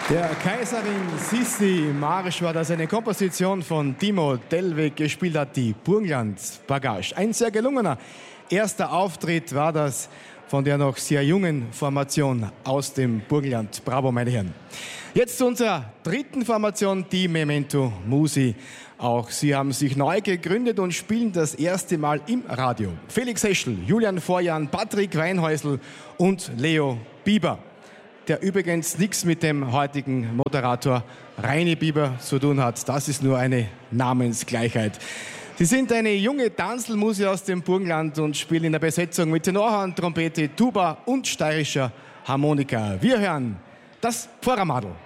Der Kaiserin Sissi Marsch war das eine Komposition von Timo Dellweg, gespielt hat die Burgenland Bagage. Ein sehr gelungener erster Auftritt war das von der noch sehr jungen Formation aus dem Burgenland. Bravo, meine Herren. Jetzt zu unserer dritten Formation, die Memento Musi. Auch sie haben sich neu gegründet und spielen das erste Mal im Radio. Felix Heschel, Julian Vorjan, Patrick Weinhäusl und Leo Bieber, der übrigens nichts mit dem heutigen Moderator Reini Bieber zu tun hat. Das ist nur eine Namensgleichheit. Sie sind eine junge Tanzelmusik aus dem Burgenland und spielen in der Besetzung mit Tenorhorn, Trompete, Tuba und steirischer Harmonika. Wir hören das Pfarrermadl.